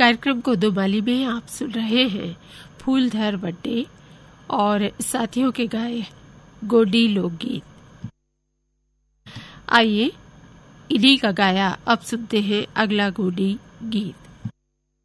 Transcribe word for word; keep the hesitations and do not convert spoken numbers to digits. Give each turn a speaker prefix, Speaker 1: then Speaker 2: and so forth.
Speaker 1: कार्यक्रम को दुमाली में आप सुन रहे हैं फूलधर वड्डे और साथियों के गाए गोडी लोकगीत। आइए इन्हीं का गाया अब सुनते हैं अगला गोडी गीत।